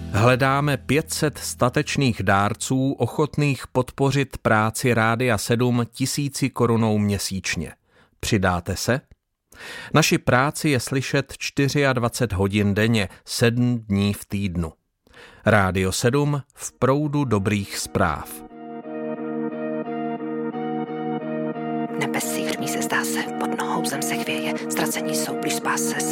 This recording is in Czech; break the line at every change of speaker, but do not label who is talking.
Hledáme 500 statečných dárců ochotných podpořit práci Rádia 7 1000 korunou měsíčně. Přidáte se? Naši práci je slyšet 24 hodin denně, 7 dní v týdnu. Rádio 7 v proudu dobrých zpráv.
Nebe si hrmí se, zdá se, pod nohou zem se chvěje, ztracení jsou blíž spáse.